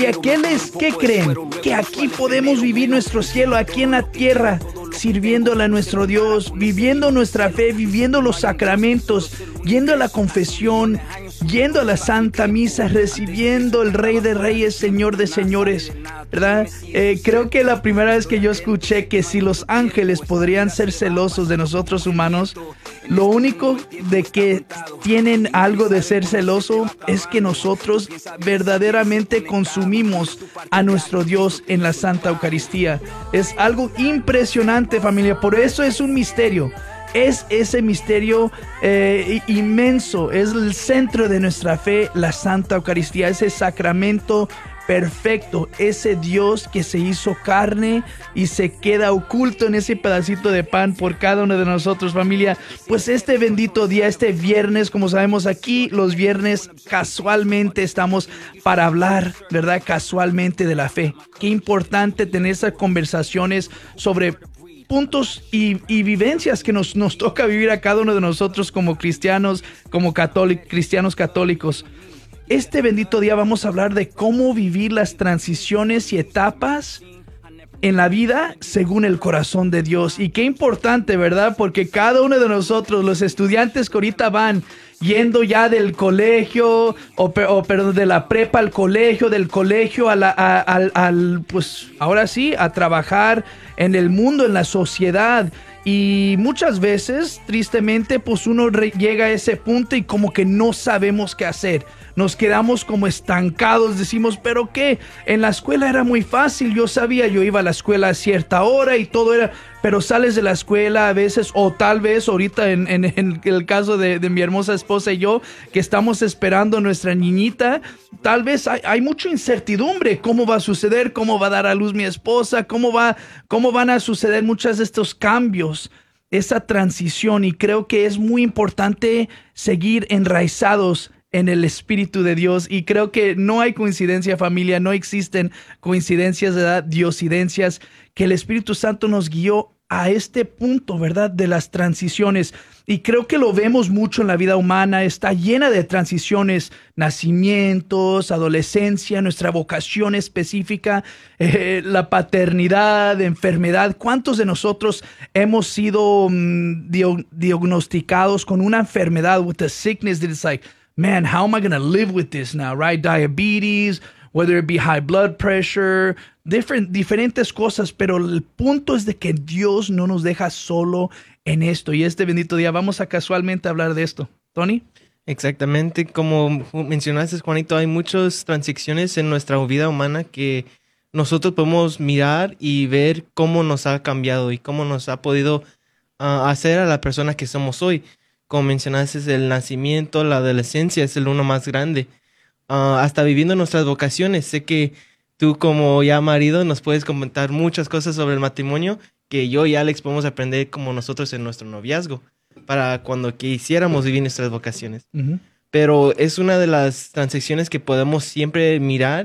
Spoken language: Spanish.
¿Y qué creen? Que aquí podemos vivir nuestro cielo, aquí en la tierra, sirviéndole a nuestro Dios, viviendo nuestra fe, viviendo los sacramentos, yendo a la confesión, yendo a la Santa Misa, recibiendo el Rey de Reyes, Señor de Señores, ¿verdad? Creo que la primera vez que yo escuché que si los ángeles podrían ser celosos de nosotros humanos, lo único de que tienen algo de ser celoso es que nosotros verdaderamente consumimos a nuestro Dios en la Santa Eucaristía. Es algo impresionante, familia, por eso es un misterio. Es ese misterio inmenso, es el centro de nuestra fe, la Santa Eucaristía, ese sacramento perfecto, ese Dios que se hizo carne y se queda oculto en ese pedacito de pan por cada uno de nosotros, familia. Pues este bendito día, este viernes, como sabemos aquí, los viernes casualmente estamos para hablar, ¿verdad? Casualmente de la fe. Qué importante tener esas conversaciones sobre puntos y vivencias que nos toca vivir a cada uno de nosotros como cristianos, como cristianos católicos. Este bendito día vamos a hablar de cómo vivir las transiciones y etapas en la vida según el corazón de Dios. Y qué importante, ¿verdad? Porque cada uno de nosotros, los estudiantes que ahorita van yendo ya del colegio, perdón, de la prepa al colegio, del colegio pues ahora sí, a trabajar en el mundo, en la sociedad. Y muchas veces, tristemente, pues uno llega a ese punto y como que no sabemos qué hacer. Nos quedamos como estancados, decimos, ¿pero qué? En la escuela era muy fácil, yo iba a la escuela a cierta hora y todo era... Pero sales de la escuela a veces, o tal vez ahorita en el caso de mi hermosa esposa y yo, que estamos esperando a nuestra niñita, tal vez hay mucha incertidumbre. ¿Cómo va a suceder? ¿Cómo va a dar a luz mi esposa? ¿Cómo van a suceder muchos de estos cambios? Esa transición, y creo que es muy importante seguir enraizados en el Espíritu de Dios, y creo que no hay coincidencia, familia, no existen coincidencias de edad, diosidencias, que el Espíritu Santo nos guió a este punto, ¿verdad?, de las transiciones. Y creo que lo vemos mucho en la vida humana, está llena de transiciones, nacimientos, adolescencia, nuestra vocación específica, la paternidad, enfermedad. ¿Cuántos de nosotros hemos sido diagnosticados con una enfermedad, with a sickness that is like, man, how am I going to live with this now, right? Diabetes, whether it be high blood pressure, diferentes cosas, pero el punto es de que Dios no nos deja solo en esto. Y este bendito día vamos a casualmente hablar de esto. ¿Tony? Exactamente, como mencionaste, Juanito, hay muchas transiciones en nuestra vida humana que nosotros podemos mirar y ver cómo nos ha cambiado y cómo nos ha podido hacer a la persona que somos hoy. Como mencionaste, el nacimiento, la adolescencia es el uno más grande. Hasta viviendo nuestras vocaciones. Sé que tú, como ya marido, nos puedes comentar muchas cosas sobre el matrimonio que yo y Alex podemos aprender como nosotros en nuestro noviazgo para cuando quisiéramos vivir nuestras vocaciones. Uh-huh. Pero es una de las transacciones que podemos siempre mirar